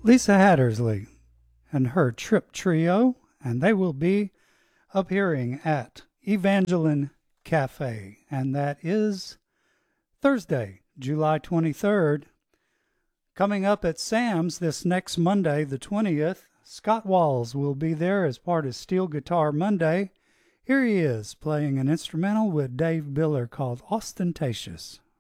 Lisa Hattersley and her Trip Trio, and they will be appearing at Evangeline Cafe, and that is Thursday, July 23rd. Coming up at Sam's this next Monday, the 20th, Scott Walls will be there as part of Steel Guitar Monday. Here he is playing an instrumental with Dave Biller called Ostentatious.